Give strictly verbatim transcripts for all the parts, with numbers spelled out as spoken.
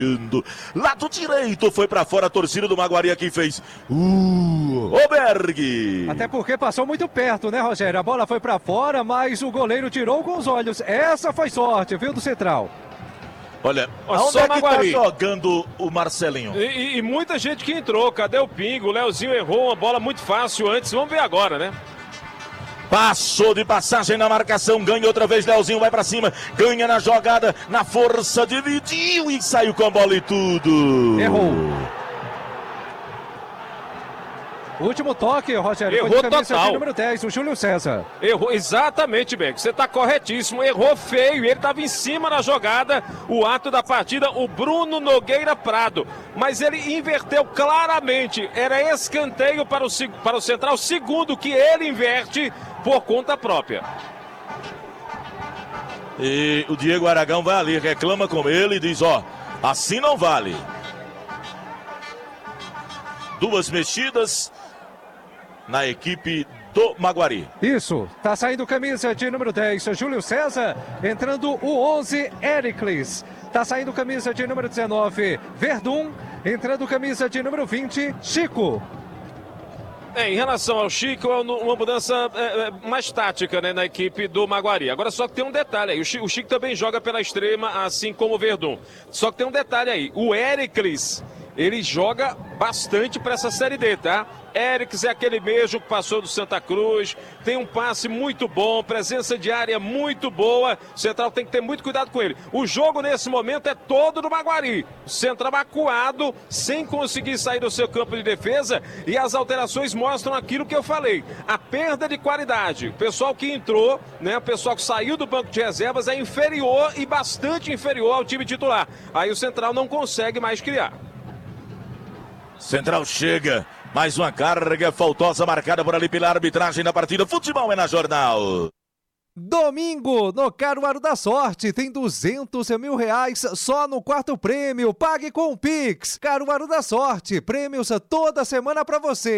Lado direito foi pra fora, a torcida do Maguari aqui fez uh, Oberg. Até porque passou muito perto, né, Rogério? A bola foi pra fora, mas o goleiro tirou com os olhos. Essa foi sorte, viu, do Central. Olha, Olha onde só é que Maguari. tá jogando o Marcelinho? E, e, e muita gente que entrou. Cadê o Pingo? O Leozinho errou uma bola muito fácil antes. Vamos ver agora, né? Passou de passagem na marcação, ganha outra vez, Leozinho vai pra cima, ganha na jogada, na força, dividiu e saiu com a bola e tudo. Errou. Último toque, Rogério. Errou foi de camisa total. de número dez, o Júlio César. Errou, exatamente, Beck. Você está corretíssimo. Errou feio. Ele estava em cima na jogada. O ato da partida, o Bruno Nogueira Prado. Mas ele inverteu claramente. Era escanteio para o, para o Central. Segundo que ele inverte por conta própria. E o Diego Aragão vai ali, reclama com ele e diz, ó, assim não vale. Duas mexidas na equipe do Maguari. Isso, tá saindo camisa de número dez, Júlio César, entrando o onze, Ericles. Tá saindo camisa de número dezenove, Verdun, entrando camisa de número vinte, Chico. É, em relação ao Chico, é uma mudança é, é, mais tática, né, na equipe do Maguari. Agora só que tem um detalhe aí, o Chico, o Chico também joga pela extrema, assim como o Verdun. Só que tem um detalhe aí, o Ericles, ele joga bastante para essa Série D, tá? Ericles é aquele mesmo que passou do Santa Cruz, tem um passe muito bom, presença de área muito boa, o Central tem que ter muito cuidado com ele. O jogo nesse momento é todo do Maguari, o Central acuado, sem conseguir sair do seu campo de defesa, e as alterações mostram aquilo que eu falei, a perda de qualidade. O pessoal que entrou, né, o pessoal que saiu do banco de reservas é inferior e bastante inferior ao time titular. Aí o Central não consegue mais criar. Central chega, mais uma carga faltosa marcada por ali pela arbitragem da partida. Futebol é na Jornal. Domingo, no Caruaru da Sorte, tem duzentos mil reais só no quarto prêmio. Pague com o Pix. Caruaru da Sorte, prêmios toda semana pra você.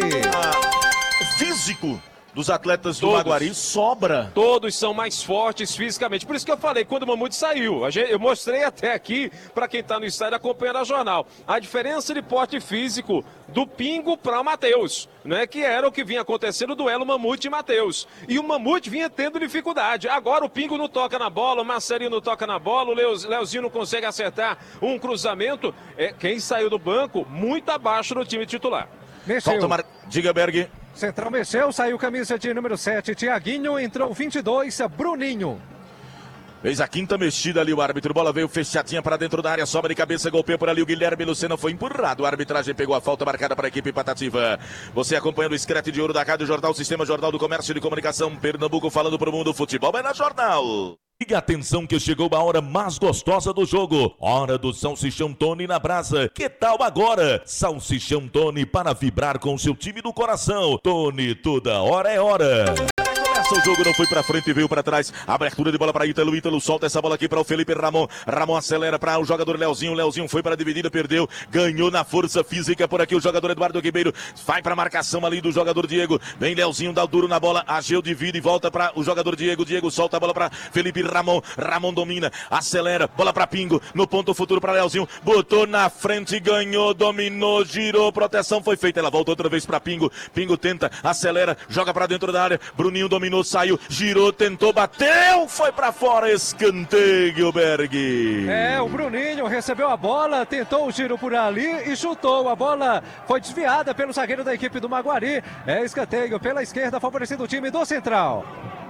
Ah, físico dos atletas do Todos. Maguari sobra. Todos são mais fortes fisicamente. Por isso que eu falei, quando o Mamute saiu, a gente, eu mostrei até aqui, para quem está no estádio acompanhando a jornal, a diferença de porte físico do Pingo para o Matheus, né? Que era o que vinha acontecendo no duelo Mamute e Matheus. E o Mamute vinha tendo dificuldade. Agora o Pingo não toca na bola, o Marcelinho não toca na bola, o Leoz, Leozinho não consegue acertar um cruzamento. É, quem saiu do banco, muito abaixo do time titular. Mexeu. Falta mar... Diga, Berg. Central mexeu, saiu camisa de número sete, Tiaguinho, entrou vinte e dois, Bruninho. Fez a quinta mexida ali o árbitro, bola veio fechadinha para dentro da área, sobra de cabeça, golpeia por ali o Guilherme Lucena, foi empurrado, a arbitragem pegou a falta marcada para a equipe patativa. Você acompanhando o Escrete de Ouro da Rádio Jornal, Sistema Jornal do Comércio e de Comunicação, Pernambuco, falando para o mundo, futebol é na Jornal. E atenção que chegou a hora mais gostosa do jogo, hora do Salsichão Tony na brasa. Que tal agora? Salsichão Tony para vibrar com o seu time do coração. Tony, toda hora é hora. O jogo não foi pra frente e veio pra trás. Abertura de bola pra Ítalo. Ítalo solta essa bola aqui para o Felipe Ramon. Ramon acelera para o jogador Leozinho. Leozinho foi para a dividida, perdeu. Ganhou na força física por aqui o jogador Eduardo Ribeiro. Vai pra marcação ali do jogador Diego. Vem Leozinho, dá o duro na bola. Ageu divide e volta para o jogador Diego. Diego solta a bola para Felipe Ramon. Ramon domina, acelera. Bola pra Pingo. No ponto futuro para Leozinho. Botou na frente, ganhou, dominou, girou. Proteção foi feita. Ela volta outra vez para Pingo. Pingo tenta, acelera, joga pra dentro da área. Bruninho dominou, saiu, girou, tentou, bateu, foi pra fora, escanteio, Berg. É, o Bruninho recebeu a bola, tentou o giro por ali e chutou. A bola foi desviada pelo zagueiro da equipe do Maguari. É escanteio pela esquerda, favorecendo o time do Central.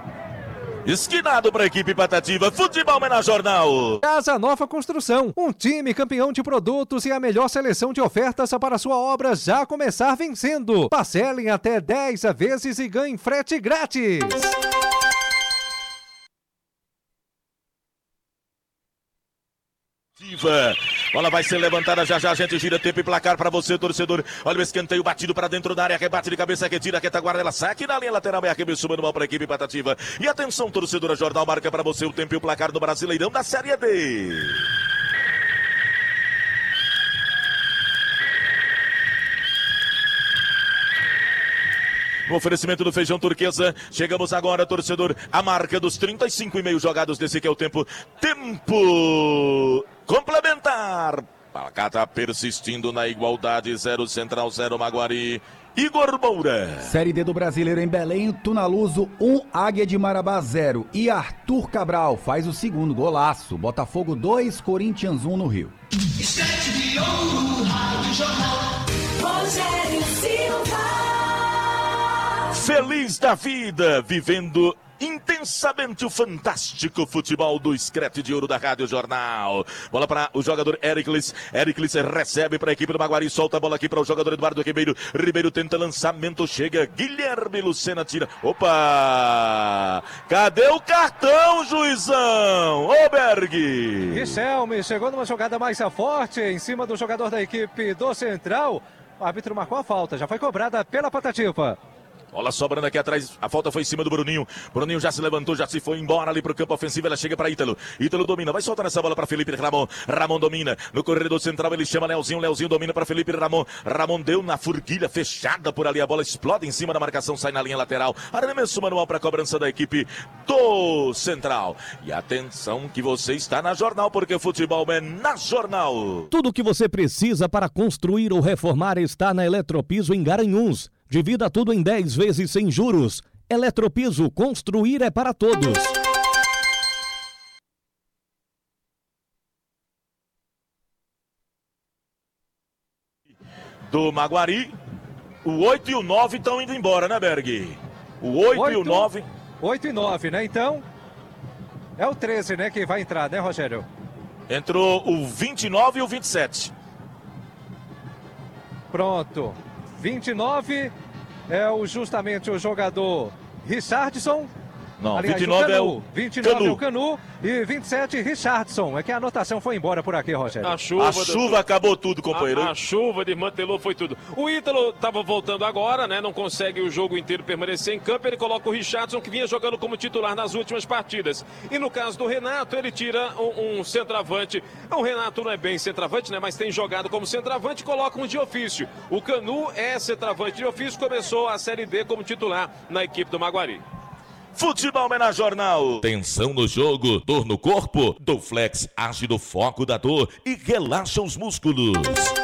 Esquinado para a equipe patativa, futebol é na Jornal. Casa Nova Construção, um time campeão de produtos e a melhor seleção de ofertas para sua obra já começar vencendo. Parcelem até dez vezes e ganhem frete grátis. Bola vai ser levantada já já, a gente gira tempo e placar para você, torcedor. Olha o escanteio batido para dentro da área, rebate de cabeça, que tira, que tá guarda, ela saque na linha lateral, é arremesso manual para a equipe patativa. E atenção, torcedora, Jornal marca para você o tempo e o placar do Brasileirão da Série D. No oferecimento do Feijão Turquesa, chegamos agora, torcedor, a marca dos trinta e cinco e meio jogados desse que é o tempo. Tempo complementar Placar tá persistindo na igualdade, zero Central, zero Maguari. Igor Moura. Série D do Brasileiro em Belém, Tunaluso um, Águia de Marabá zero. E Arthur Cabral faz o segundo golaço. Botafogo dois, Corinthians um no Rio. Feliz da vida, vivendo intensamente o fantástico futebol do Screte de Ouro da Rádio Jornal. Bola para o jogador Ericles. Ericles recebe para a equipe do Maguari. Solta a bola aqui para o jogador Eduardo Ribeiro. Ribeiro tenta lançamento. Chega Guilherme Lucena. Tira. Opa! Cadê o cartão, juizão? Ô, Berg! Richelme chegou numa jogada mais forte em cima do jogador da equipe do Central. O árbitro marcou a falta. Já foi cobrada pela Patativa. Bola sobrando aqui atrás, a falta foi em cima do Bruninho. Bruninho já se levantou, já se foi embora ali pro campo ofensivo. Ela chega para Ítalo. Ítalo domina, vai soltar essa bola para Felipe Ramon. Ramon domina no corredor central, ele chama Leozinho. Leozinho domina para Felipe Ramon. Ramon deu na forquilha fechada por ali. A bola explode em cima da marcação, sai na linha lateral. Arremesso manual para cobrança da equipe do Central. E atenção que você está na Jornal, porque futebol é na Jornal. Tudo o que você precisa para construir ou reformar está na Eletropiso em Garanhuns. Divida tudo em dez vezes sem juros. Eletropiso, construir é para todos. Do Maguari, o oito e o nove estão indo embora, né, Berg? O oito e o nove. oito e nove, né? Então, é o treze, né, que vai entrar, né, Rogério? Entrou o vinte e nove e o vinte e sete. Pronto. vinte e nove é o, justamente o jogador Richardson. Não, aliás, vinte e nove o Canu. é o vinte e nove Canu. é o Canu e vinte e sete Richardson. É que a anotação foi embora por aqui, Rogério. A chuva, A chuva acabou tudo, companheiro. A, a chuva desmantelou, foi tudo. O Ítalo estava voltando agora, né? Não consegue o jogo inteiro permanecer em campo. Ele coloca o Richardson, que vinha jogando como titular nas últimas partidas. E no caso do Renato, ele tira um, um centroavante. O Renato não é bem centroavante, né? Mas tem jogado como centroavante e coloca um de ofício. O Canu é centroavante de ofício, começou a Série D como titular na equipe do Maguari. Futebol é na Jornal. Tensão no jogo, dor no corpo. Doflex age no foco da dor e relaxa os músculos.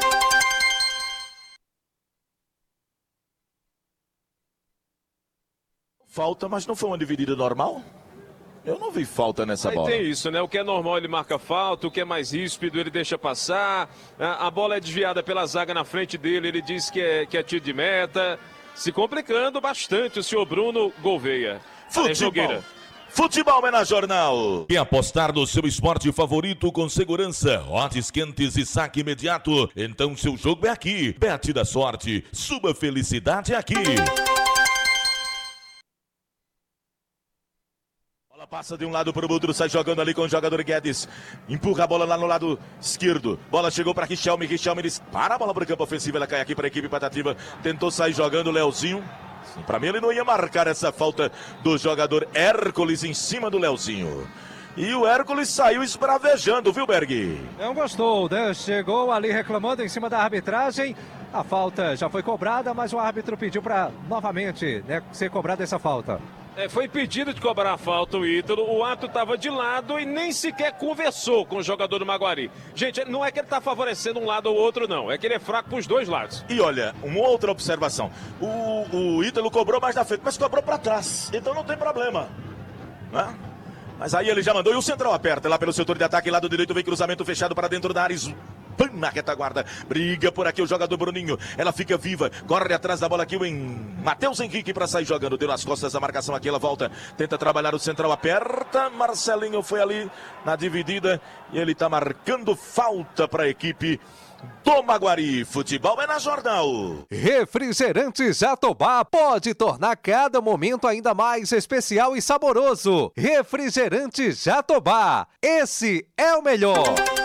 Falta, mas não foi uma dividida normal? Eu não vi falta nessa Aí bola. tem isso, né? O que é normal ele marca falta, o que é mais ríspido ele deixa passar. A bola é desviada pela zaga na frente dele, ele diz que é, que é tiro de meta. Se complicando bastante o senhor Bruno Gouveia. Futebol. Futebol é na Jornal. E apostar no seu esporte favorito com segurança, odds quentes e saque imediato. Então seu jogo é aqui. Bet da sorte. Sua felicidade é aqui. Bola passa de um lado para o outro, sai jogando ali com o jogador Guedes. Empurra a bola lá no lado esquerdo. Bola chegou para Richelme. Richelme para a bola para o campo ofensivo. Ela cai aqui para a equipe Patativa. Tentou sair jogando o Leozinho. Para mim ele não ia marcar essa falta do jogador Hércules em cima do Leozinho. E o Hércules saiu esbravejando, viu, Berg? Não gostou, né? Chegou ali reclamando em cima da arbitragem. A falta já foi cobrada, mas o árbitro pediu para novamente, né, ser cobrada essa falta. É, foi pedido de cobrar a falta o Ítalo, o árbitro estava de lado e nem sequer conversou com o jogador do Maguari. Gente, não é que ele está favorecendo um lado ou outro, não. É que ele é fraco para os dois lados. E olha, uma outra observação. O, o Ítalo cobrou mais na frente, mas cobrou para trás. Então não tem problema, né? Mas aí ele já mandou e o central aperta lá pelo setor de ataque. Lado direito vem cruzamento fechado para dentro da área. Na retaguarda, briga por aqui o jogador Bruninho, ela fica viva, corre atrás da bola aqui o em Matheus Henrique para sair jogando, deu nas costas da marcação aqui, ela volta, tenta trabalhar o central, aperta, Marcelinho foi ali na dividida e ele tá marcando falta para a equipe do Maguari. Futebol é na Jornal. Refrigerante Jatobá pode tornar cada momento ainda mais especial e saboroso. Refrigerante Jatobá, esse é o melhor.